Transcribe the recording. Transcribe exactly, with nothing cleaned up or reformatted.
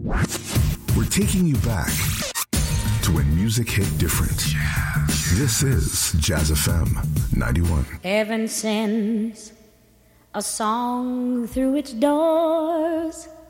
We're taking you back to when music hit different. Jazz. This is Jazz F M ninety-one. Heaven sends a song through its doors.